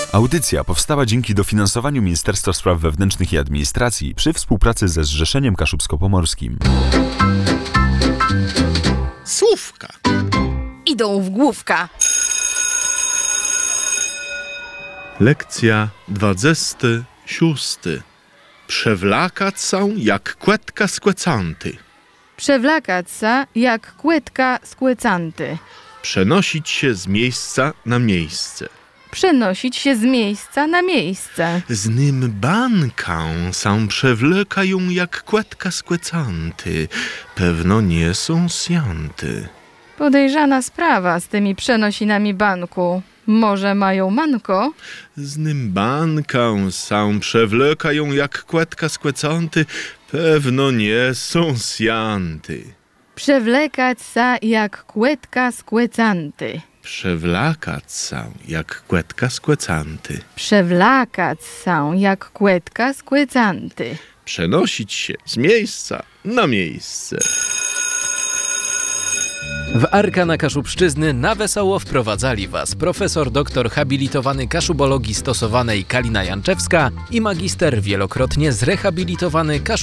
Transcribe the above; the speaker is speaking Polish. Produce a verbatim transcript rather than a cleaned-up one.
Audycja powstała dzięki dofinansowaniu Ministerstwa Spraw Wewnętrznych i Administracji przy współpracy ze Zrzeszeniem Kaszubsko-Pomorskim. Słówka. Idą w główka. Lekcja dwadzesty siósty. Przewlakać są jak kłetka skłecanty. Przewlakać sa jak kłetka skłecanty. Przenosić się z miejsca na miejsce. Przenosić się z miejsca na miejsce. Z nim banką są przewlekają jak kłetka skłecanty. Pewno nie są sjanty. Podejrzana sprawa z tymi przenosinami banku. Może mają manko? Z nim banką są przewlekają jak kłetka skłecanty. Pewno nie są sjanty. Przewlekać sa jak kłetka skłecanty. Przewlakać są jak kłetka skłecanty. Przewlakać są jak kłetka skłecanty. Przenosić się z miejsca na miejsce. W Arkana Kaszubszczyzny na wesoło wprowadzali Was profesor doktor habilitowany kaszubologii stosowanej Kalina Janczewska i magister wielokrotnie zrehabilitowany kaszub